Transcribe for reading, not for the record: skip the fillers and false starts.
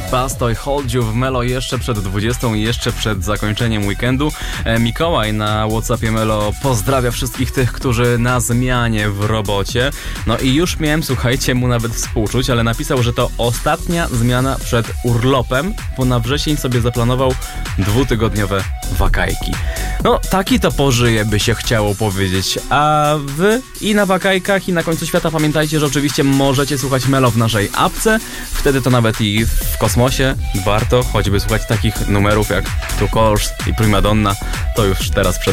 Bastoj Hold You w Melo jeszcze przed 20 i jeszcze przed zakończeniem weekendu. Mikołaj na WhatsAppie Melo pozdrawia wszystkich tych, którzy na zmianie w robocie. No i już miałem, słuchajcie, mu nawet współczuć, ale napisał, że to ostatnia zmiana przed urlopem, bo na wrzesień sobie zaplanował 2-tygodniowe wakajki. No, taki to pożyje, by się chciało powiedzieć. A wy i na wakajkach, i na końcu świata pamiętajcie, że oczywiście możecie słuchać Melo w naszej apce. Wtedy to nawet i w kosmosie warto choćby słuchać takich numerów jak Two Colors i Prima Donna. To już teraz przed